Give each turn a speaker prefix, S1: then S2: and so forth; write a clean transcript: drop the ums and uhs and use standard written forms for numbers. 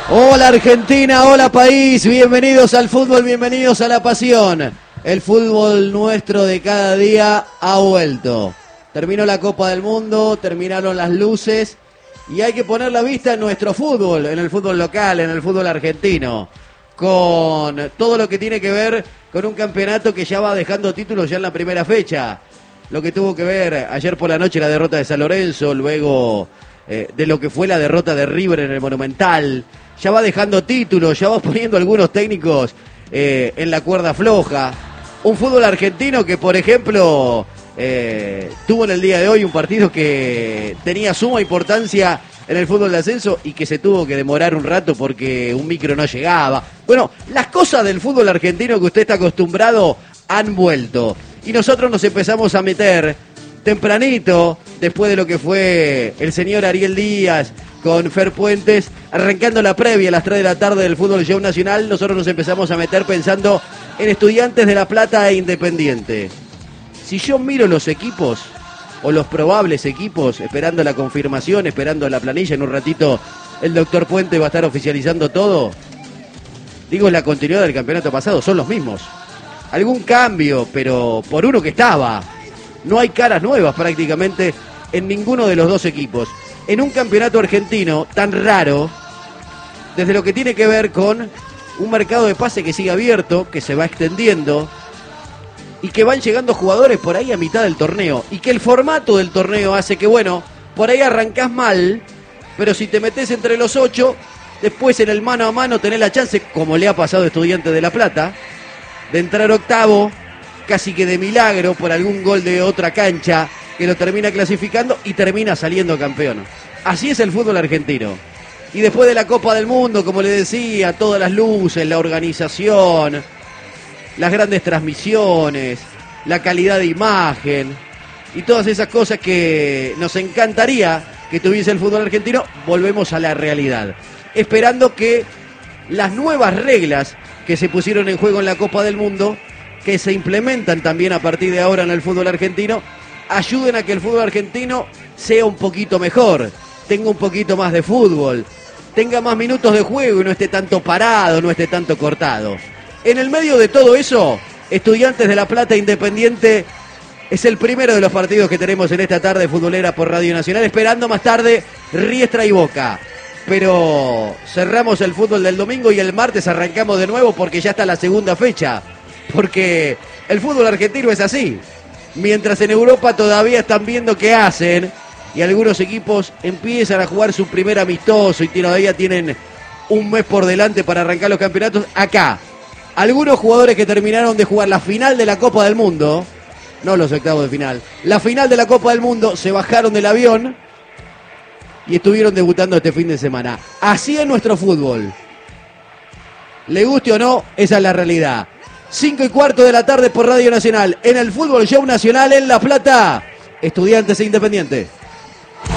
S1: Hola Argentina, hola país, bienvenidos al fútbol, bienvenidos a la pasión. El fútbol nuestro de cada día ha vuelto. Terminó la Copa del Mundo, terminaron las luces y hay que poner la vista en nuestro fútbol, en el fútbol local, en el fútbol argentino, con todo lo que tiene que ver con un campeonato que ya va dejando títulos ya en la primera fecha. Lo que tuvo que ver ayer por la noche la derrota de San Lorenzo, luego de lo que fue la derrota de River en el Monumental. Ya va dejando títulos, ya va poniendo algunos técnicos en la cuerda floja. Un fútbol argentino que, por ejemplo, tuvo en el día de hoy un partido que tenía suma importancia en el fútbol de ascenso y que se tuvo que demorar un rato porque un micro no llegaba. Bueno, las cosas del fútbol argentino que usted está acostumbrado han vuelto. Y nosotros nos empezamos a meter tempranito, después de lo que fue el señor Ariel Díaz con Fer Puentes, arrancando la previa a las 3 de la tarde del Fútbol Show Nacional, nosotros nos empezamos a meter pensando en Estudiantes de La Plata e Independiente. Si yo miro los equipos, o los probables equipos, esperando la confirmación, esperando la planilla, en un ratito el doctor Puente va a estar oficializando todo, digo, la continuidad del campeonato pasado, son los mismos. Algún cambio, pero por uno que estaba. No hay caras nuevas prácticamente en ninguno de los dos equipos. En un campeonato argentino tan raro, desde lo que tiene que ver con un mercado de pase que sigue abierto, que se va extendiendo, y que van llegando jugadores por ahí a mitad del torneo, y que el formato del torneo hace que, bueno, por ahí arrancás mal, pero si te metés entre los 8, después en el mano a mano tenés la chance, como le ha pasado a Estudiantes de La Plata, de entrar octavo, casi que de milagro, por algún gol de otra cancha, que lo termina clasificando y termina saliendo campeón. Así es el fútbol argentino. Y después de la Copa del Mundo, como le decía, todas las luces, la organización, las grandes transmisiones, la calidad de imagen y todas esas cosas que nos encantaría que tuviese el fútbol argentino, volvemos a la realidad. Esperando que las nuevas reglas que se pusieron en juego en la Copa del Mundo, que se implementan también a partir de ahora en el fútbol argentino, ayuden a que el fútbol argentino sea un poquito mejor, tenga un poquito más de fútbol, tenga más minutos de juego y no esté tanto parado, no esté tanto cortado. En el medio de todo eso, Estudiantes de La Plata Independiente es el primero de los partidos que tenemos en esta tarde futbolera por Radio Nacional, esperando más tarde Riestra y Boca. Pero cerramos el fútbol del domingo y el martes arrancamos de nuevo porque ya está la segunda fecha. Porque el fútbol argentino es así. Mientras en Europa todavía están viendo qué hacen y algunos equipos empiezan a jugar su primer amistoso y todavía tienen un mes por delante para arrancar los campeonatos, acá algunos jugadores que terminaron de jugar la final de la Copa del Mundo, no los octavos de final, la final de la Copa del Mundo, se bajaron del avión y estuvieron debutando este fin de semana. Así es nuestro fútbol. Le guste o no, esa es la realidad. 5:15 de la tarde por Radio Nacional, en el Fútbol Show Nacional en La Plata, Estudiantes e Independiente.